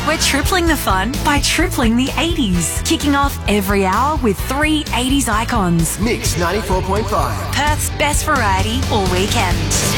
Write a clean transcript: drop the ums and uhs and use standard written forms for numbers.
We're tripling the fun by tripling the 80s. Kicking off every hour with 3 80s icons. Mix 94.5. Perth's best variety all weekend.